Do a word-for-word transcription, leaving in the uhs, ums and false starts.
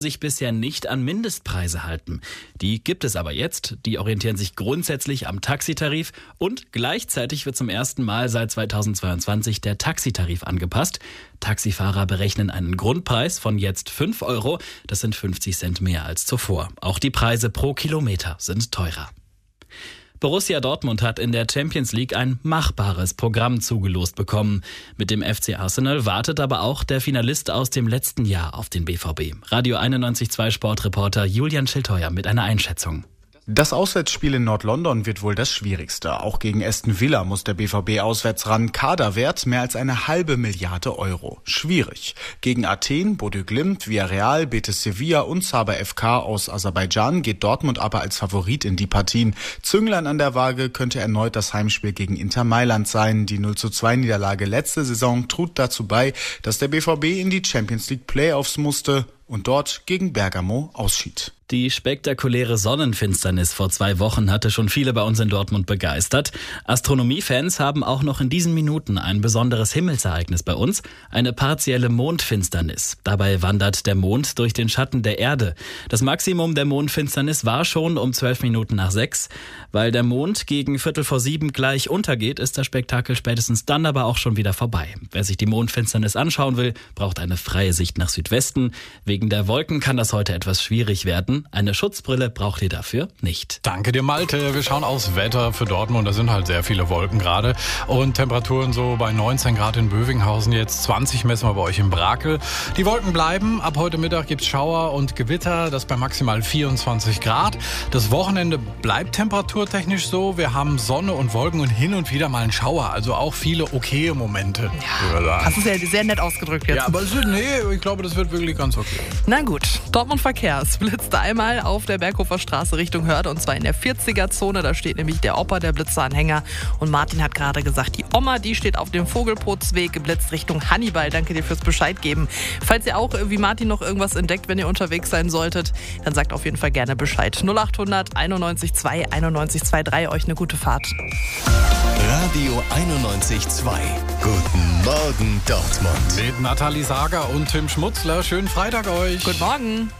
sich bisher nicht an Mindestpreise halten. Die gibt es aber jetzt. Die orientieren sich grundsätzlich am Taxitarif und gleichzeitig wird zum ersten Mal seit zweitausendzweiundzwanzig der Taxitarif angepasst. Taxifahrer berechnen einen Grundpreis von jetzt fünf Euro. Das sind fünfzig Cent mehr als zuvor. Auch die Preise pro Kilometer sind teurer. Borussia Dortmund hat in der Champions League ein machbares Programm zugelost bekommen. Mit dem F C Arsenal wartet aber auch der Finalist aus dem letzten Jahr auf den B V B. Radio einundneunzig Komma zwei Sportreporter Julian Schildheuer mit einer Einschätzung. Das Auswärtsspiel in Nord-London wird wohl das schwierigste. Auch gegen Aston Villa muss der B V B auswärts ran. Kaderwert mehr als eine halbe Milliarde Euro. Schwierig. Gegen Athen, Bodø Glimt, Villarreal, Betis Sevilla und Sabah F K aus Aserbaidschan geht Dortmund aber als Favorit in die Partien. Zünglein an der Waage könnte erneut das Heimspiel gegen Inter Mailand sein. Die null zu zwei Niederlage letzte Saison trug dazu bei, dass der B V B in die Champions League Playoffs musste und dort gegen Bergamo ausschied. Die spektakuläre Sonnenfinsternis vor zwei Wochen hatte schon viele bei uns in Dortmund begeistert. Astronomiefans haben auch noch in diesen Minuten ein besonderes Himmelsereignis bei uns, eine partielle Mondfinsternis. Dabei wandert der Mond durch den Schatten der Erde. Das Maximum der Mondfinsternis war schon um zwölf Minuten nach sechs. Weil der Mond gegen Viertel vor sieben gleich untergeht, ist das Spektakel spätestens dann aber auch schon wieder vorbei. Wer sich die Mondfinsternis anschauen will, braucht eine freie Sicht nach Südwesten. Wegen der Wolken kann das heute etwas schwierig werden. Eine Schutzbrille braucht ihr dafür nicht. Danke dir, Malte. Wir schauen aufs Wetter für Dortmund. Da sind halt sehr viele Wolken gerade. Und Temperaturen so bei neunzehn Grad in Bövinghausen. Jetzt zwanzig messen wir bei euch in Brakel. Die Wolken bleiben. Ab heute Mittag gibt's Schauer und Gewitter. Das bei maximal vierundzwanzig Grad. Das Wochenende bleibt temperaturtechnisch so. Wir haben Sonne und Wolken und hin und wieder mal einen Schauer. Also auch viele okaye Momente. Ja, das ist ja sehr nett ausgedrückt jetzt. Ja, aber es wird, nee, ich glaube, das wird wirklich ganz okay. Na gut, Dortmund Verkehr. Es blitzt einmal auf der Berghofer Straße Richtung Hörth und zwar in der vierziger-Zone. Da steht nämlich der Opa, der Blitzeranhänger. Und Martin hat gerade gesagt, die Oma, die steht auf dem Vogelputzweg, geblitzt Richtung Hannibal. Danke dir fürs Bescheid geben. Falls ihr auch wie Martin noch irgendwas entdeckt, wenn ihr unterwegs sein solltet, dann sagt auf jeden Fall gerne Bescheid. null achthundert einundneunzig zwei einundneunzig drei, euch eine gute Fahrt. Radio einundneunzig Komma zwei. Guten Morgen Dortmund. Mit Nathalie Sager und Tim Schmutzler. Schönen Freitag euch. Guten Morgen.